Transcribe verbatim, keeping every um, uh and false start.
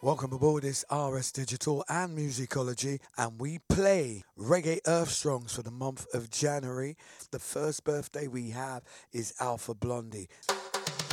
Welcome aboard this R S Digital and Musicology, and we play Reggae Earth Strongs for the month of January. The first birthday we have is Alpha Blondie.